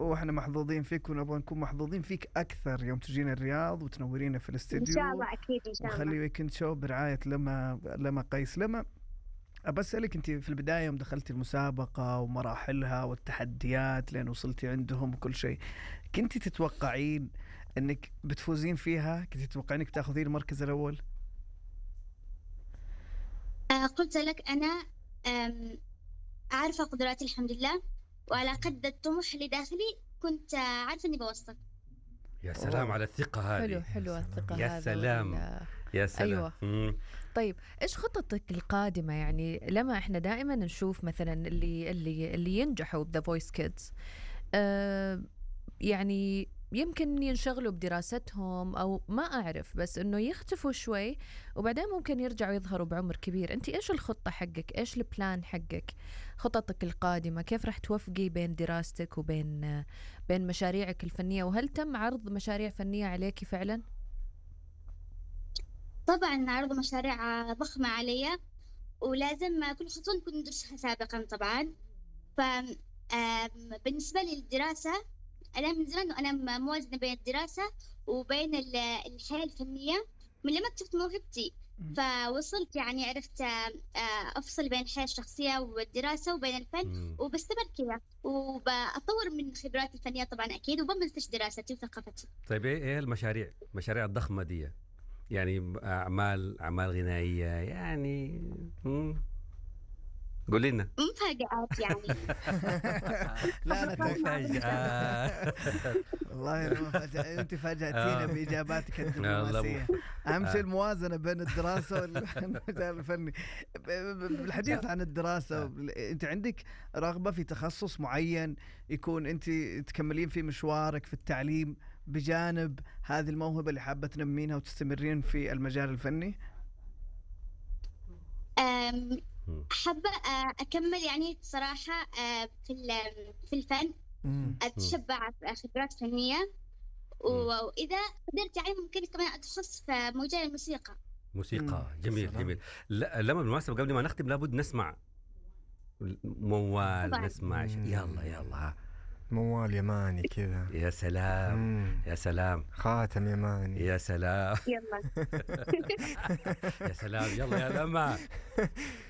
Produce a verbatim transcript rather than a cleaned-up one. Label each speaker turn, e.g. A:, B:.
A: واحنا محظوظين فيك ونبغى نكون محظوظين فيك اكثر يوم تجينا الرياض وتنورينا في الاستديو
B: ان شاء الله. اكيد ان شاء الله.
A: وخلي ويكند شو برعايه لما لما قيس. لما أبسألك، أنت في البداية يوم دخلتي المسابقة ومراحلها والتحديات لين وصلتي عندهم وكل شيء، كنتي تتوقعين أنك بتفوزين فيها؟ كنتي تتوقعين أنك تأخذين المركز الأول؟
B: آه قلت لك أنا أعرف قدراتي الحمد لله، وعلى قد الطموح اللي داخلي كنت عارفة أني بوصل.
C: يا سلام أوه. على الثقة هذه.
D: حلو حلو الثقة هذه.
C: يا سلام
D: ولا...
C: يا سلام.
D: أيوة. مم. طيب إيش خطتك القادمة؟ يعني لما إحنا دائما نشوف مثلا اللي اللي اللي ينجحوا بذا فويس كيدز آه يعني يمكن ينشغلوا بدراستهم أو ما أعرف، بس إنه يختفوا شوي وبعدين ممكن يرجعوا يظهروا بعمر كبير. أنت إيش الخطة حقك؟ إيش البلان حقك؟ خططك القادمة كيف راح توفقي بين دراستك وبين بين مشاريعك الفنية؟ وهل تم عرض مشاريع فنية عليكي فعلا؟
B: طبعا عرض مشاريع ضخمة علي، ولازم كل خطوة نكون ندرسها سابقا طبعا. فبالنسبة للدراسة أنا من زمان وأنا موازنة بين الدراسة وبين الحياة الفنية من لما اكتشفت موهبتي. فوصلت يعني عرفت أفصل بين الحياة الشخصية والدراسة وبين الفن، وبستمر كذا وبأطور من خبراتي الفنية طبعا أكيد، وبمنتج دراستي وثقافتي.
C: طيب إيه المشاريع المشاريع الضخمة دي؟ يعني أعمال أعمال غنائية يعني؟ مم. قول لنا.
B: مفاجآت يعني.
A: لا أنا مفاجأة والله أنا مفاجأة. أنت فاجأتينا بإجاباتك الدبلوماسية. أهم شيء الموازنة بين الدراسة والمجال الفني. بالحديث عن الدراسة، أنت عندك رغبة في تخصص معين يكون أنت تكملين في مشوارك في التعليم بجانب هذه الموهبة اللي حابة تنمينها وتستمرين في المجال الفني؟
B: أم حابة أكمل يعني صراحة في في الفن، أتشبع خبرات فنية، وإذا قدرت يعني ممكن كمان أتخصص في مجال الموسيقى.
C: موسيقى جميل جميل. لا لما بالمناسبة قبل ما نختم لابد نسمع موال طبعا. نسمع يلا يلا
E: موال يماني كذا.
C: يا سلام مم. يا سلام
E: خاتم يماني.
C: يا سلام
B: يلا
C: يا سلام يلا يا لما